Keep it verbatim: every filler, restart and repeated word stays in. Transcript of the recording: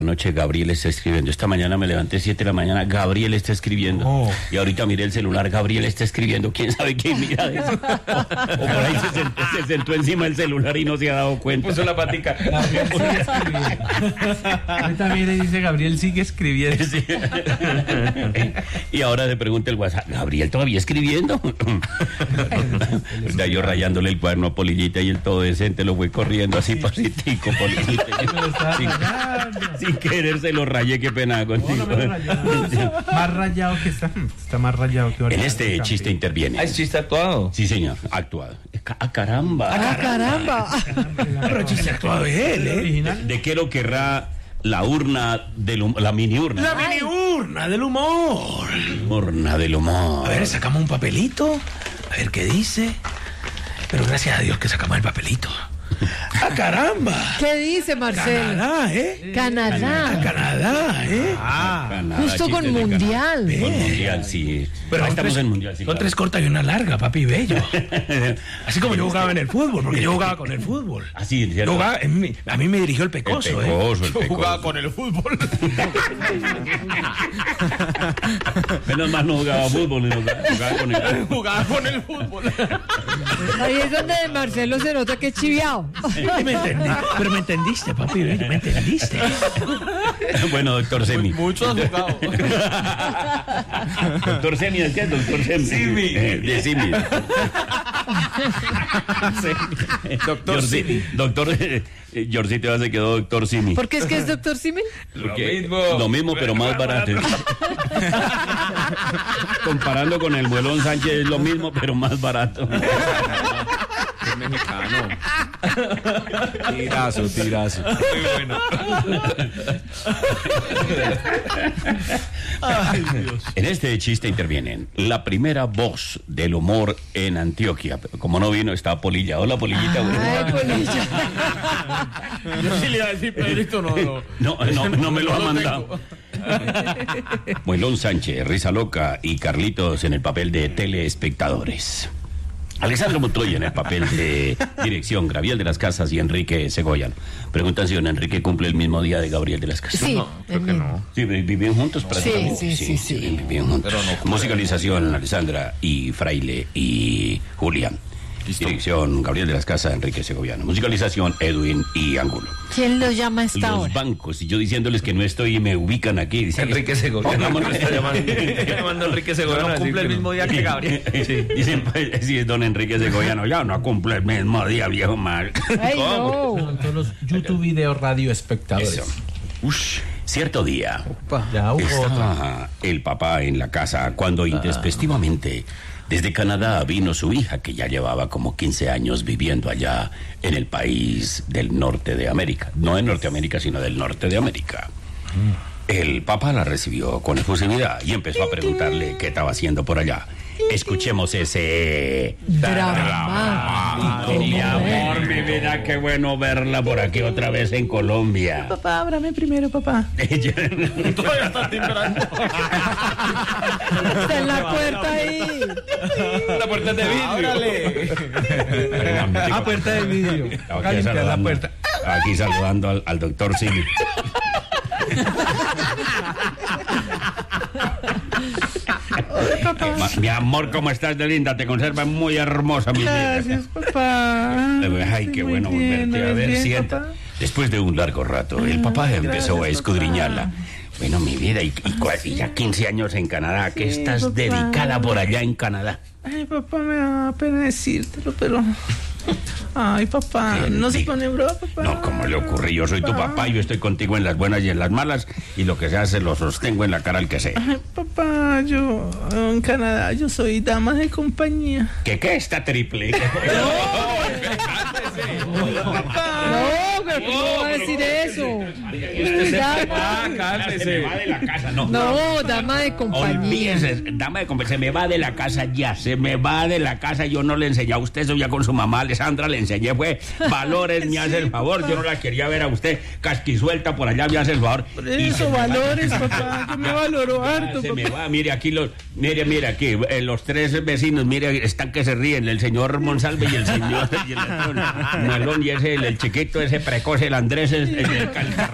Noche Gabriel está escribiendo. Esta mañana me levanté siete de la mañana, Gabriel está escribiendo. Oh. Y ahorita miré el celular, Gabriel está escribiendo. ¿Quién sabe quién mira eso? O por ahí se sentó, se sentó encima del celular y no se ha dado cuenta. Puso la patica. Gabriel sigue escribiendo. Ahorita mire y dice, Gabriel sigue escribiendo. Sí. Y ahora le pregunta el WhatsApp, ¿Gabriel todavía escribiendo? Está yo rayándole el cuaderno a Polillita y el todo decente lo fue corriendo así pasitico, Polillita. Sin, sin querer se lo rayé, qué pena contigo. No, no rayado. Más rayado que está. Está más rayado que ahora. En este chiste interviene. Ah, ¿es chiste actuado? Sí, señor, actuado. ¡Ah, caramba! ¡Ah, caramba! Pero chiste actuado es él, ¿eh? ¿De qué lo querrá la urna del humor? La mini urna. La mini urna del humor. Urna del humor. A ver, sacamos un papelito. A ver qué dice. Pero gracias a Dios que sacamos el papelito. ¡Ah, caramba! ¿Qué dice, Marcelo? Canadá, ¿eh? Canadá. Ah, Canadá, ¿eh? Ah, Canadá, justo con mundial. Con mundial, sí. Pero estamos tres, en mundial, sí. Son claro. tres cortas y una larga, papi bello. Así como yo jugaba en el fútbol, porque yo jugaba con el fútbol. Así, ¿cierto? Yo jugaba, en mi, a mí me dirigió el Pecoso, el pecoso, ¿eh? el Yo pecoso. jugaba con el fútbol. Menos mal no jugaba fútbol, no jugaba con el Jugaba con el fútbol. Ahí es donde Marcelo se nota que es chiviado. Me entendí, pero me entendiste, papi bello, me entendiste. Bueno, doctor Semi. Mucho has jugado. Doctor Semi, ¿es qué? Doctor Semi. Simi. Eh, de Simi. Doctor Simi. Doctor, eh, Yorcito ya se quedó doctor Simi. ¿Por qué es que es doctor Simil? Lo mismo. Lo mismo, pero más barato. Comparando con el Muelón Sánchez es lo mismo, pero más barato. Es mexicano. Tirazo, tirazo. Muy bueno. Ay, Dios. En este chiste intervienen la primera voz del humor en Antioquia. Como no vino, está Polilla. Hola, Polillita. Ay, Polilla. Yo sí le iba a decir, Pedrito, no, no. No, no, no me lo ha No lo mandado. Muelón Sánchez, Risa Loca y Carlitos en el papel de teleespectadores. Alexandro Montoya en el papel de dirección, Gabriel de las Casas y Enrique Segoyan. Preguntan si don Enrique cumple el mismo día de Gabriel de las Casas. Sí, No, creo que no. Sí, vivían juntos prácticamente. Sí, sí, sí, sí. Vivían juntos. Pero no, Musicalización, Alessandra y Fraile y Julián. Listo. Dirección, Gabriel de las Casas, Enrique Segoviano. Musicalización, Edwin y Angulo. ¿Quién lo llama a esta Los hora? bancos, y yo diciéndoles que no estoy y me ubican aquí. Dicen, Enrique Segoviano. Pongámonos- Me está llamando, me está llamando Enrique Segoviano. No cumple el mismo día que Gabriel. Sí, dicen, pues, sí, es don Enrique Segoviano. Ya no cumple el mismo día, viejo mal. Ay, no. Son todos los YouTube Video Radio Espectadores. Eso. Ush. Cierto día, Ya hubo otro. estaba el papá en la casa cuando intempestivamente desde Canadá vino su hija, que ya llevaba como quince años viviendo allá en el país del norte de América. No en Norteamérica, sino del norte de América. El papá la recibió con efusividad y empezó a preguntarle qué estaba haciendo por allá. Escuchemos ese Dramático. Mi amor, mi vida, qué bueno verla por aquí otra vez en Colombia. Papá, ábrame primero, papá. Todavía está timbrando. Está en la puerta ahí. La puerta de vidrio. Ábrale. Ah, puerta de vidrio. Estaba Acá aquí limpiar la saludando, puerta. aquí saludando al, al doctor Simi. Ma- mi amor, ¿cómo estás de linda? Te conservas muy hermosa, mi vida. Gracias, papá. Ay, qué Muy bueno bien, volverte a ¿no ver. ves bien, Sienta. papá? Después de un largo rato, el papá empezó a gracias, escudriñarla. papá. Bueno, mi vida, y, y cua- y ya quince años en Canadá, ¿qué Sí, estás papá. dedicada por allá en Canadá? Ay, papá, me da pena decírtelo, pero... Ay, papá, no se pone bravo, papá. No, ¿cómo le ocurre? Yo soy tu papá, yo estoy contigo en las buenas y en las malas, y lo que se hace lo sostengo en la cara al que sea. Ay, papá, yo en Canadá, yo soy dama de compañía. ¿Qué qué está triple? No, pero ¿cómo va a decir eso? Dama- Se me va de la casa, no. No, dama de compañía. Olvídese, dama de compañía, se me va de la casa ya, se me va de la casa. Yo no le enseñé a usted eso ya con su mamá, Alessandra, le enseñé, fue valores, me hace el favor. Yo no la quería ver a usted casquisuelta por allá, me hace el favor. Por Y eso, se me va. valores, papá, yo me valoro Ya harto, se me papá. va, mire aquí los, mire, mire aquí, eh, los tres vecinos, mire, están que se ríen, el señor Monsalve y el señor y el, Melón y ese, el, el chiquito, ese precoz, el Andrés, el, el, el